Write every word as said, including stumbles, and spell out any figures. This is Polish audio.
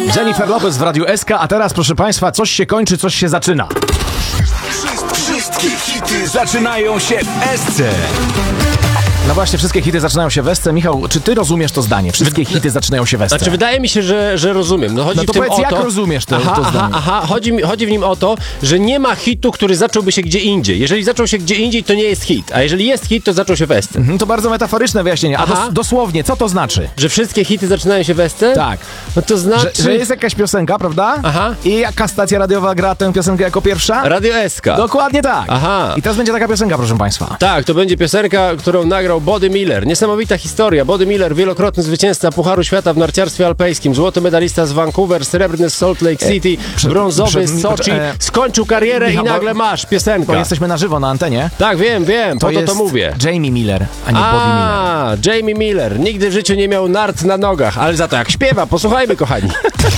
Jennifer Lopez w Radiu S K, a teraz proszę Państwa, coś się kończy, coś się zaczyna. Wszystkie hity zaczynają się w S C. No właśnie, wszystkie hity zaczynają się w S C. Michał, czy ty rozumiesz to zdanie? Wszystkie hity zaczynają się w S C. Znaczy, wydaje mi się, że, że rozumiem. No, chodzi No to w tym powiedz, o jak to... rozumiesz to, aha, to aha, zdanie? aha, chodzi, mi, chodzi w nim o to, że nie ma hitu, który zacząłby się gdzie indziej. Jeżeli zaczął się gdzie indziej, to nie jest hit. A jeżeli jest hit, to zaczął się w S C. Mhm, to bardzo metaforyczne wyjaśnienie. A Aha. dos- dosłownie, co to znaczy? Że wszystkie hity zaczynają się w S C? Tak. No to znaczy... Że, że jest jakaś piosenka, prawda? Aha. I jaka stacja radiowa gra tę piosenkę jako pierwsza? Radio S K. Dokładnie tak. Aha. I teraz będzie taka piosenka, proszę Państwa. Tak, to będzie piosenka, którą nagrał Body Miller. Niesamowita historia. Body Miller, wielokrotny zwycięzca Pucharu Świata w narciarstwie alpejskim, złoty medalista z Vancouver, srebrny z Salt Lake City, prze- brązowy prze- z Soczi, e, skończył karierę Michał, i nagle bo- masz Bo piosenkę. jesteśmy na żywo na antenie. Tak, wiem, wiem, po to jest to mówię. Jamie Miller, a nie Bobby Miller. A, Jamie Miller. Nigdy w życiu nie miał nart na nogach, ale za to jak śpiewa, posłuchajmy, kochani.